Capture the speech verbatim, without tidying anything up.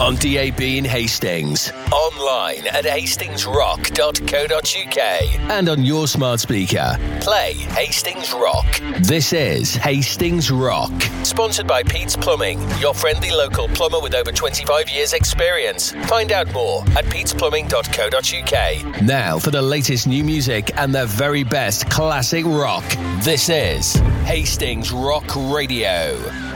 on D A B in Hastings, online at hastings rock dot co dot uk, and on your smart speaker. Play Hastings Rock. This is Hastings Rock, sponsored by Pete's Plumbing, your friendly local plumber with over twenty-five years experience. Find out more at petes plumbing dot co dot uk. Now for the latest new music and the very best classic rock. This is Hastings Rock Radio.